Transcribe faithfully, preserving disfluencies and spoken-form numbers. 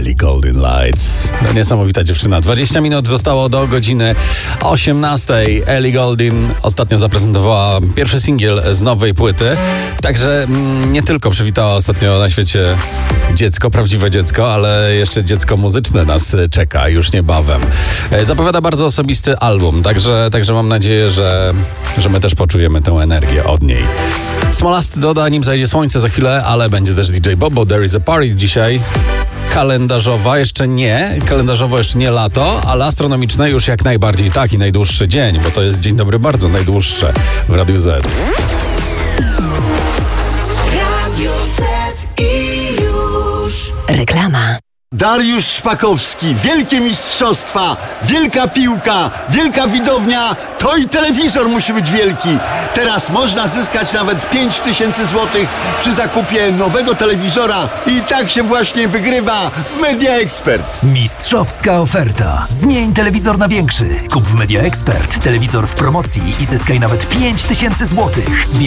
Ellie Goulding Lights. No, niesamowita dziewczyna. dwadzieścia minut zostało do godziny osiemnastej. Ellie Goulding ostatnio zaprezentowała pierwszy singiel z nowej płyty. Także mm, nie tylko przywitała ostatnio na świecie dziecko, prawdziwe dziecko, ale jeszcze dziecko muzyczne nas czeka już niebawem. Zapowiada bardzo osobisty album, także, także mam nadzieję, że, że my też poczujemy tę energię od niej. Smolasty doda, nim zajdzie słońce za chwilę, ale będzie też D J Bobo, There is a Party dzisiaj. Kalendarzowa jeszcze nie, kalendarzowo jeszcze nie lato, ale astronomiczne już jak najbardziej tak i najdłuższy dzień, bo to jest dzień dobry bardzo najdłuższe w Radiu Z. Radio Z i już Reklama. Dariusz Szpakowski, wielkie mistrzostwa, wielka piłka, wielka widownia, to i telewizor musi być wielki. Teraz można zyskać nawet pięć tysięcy złotych przy zakupie nowego telewizora i tak się właśnie wygrywa w Media Expert. Mistrzowska oferta. Zmień telewizor na większy. Kup w Media Expert telewizor w promocji i zyskaj nawet pięć tysięcy złotych.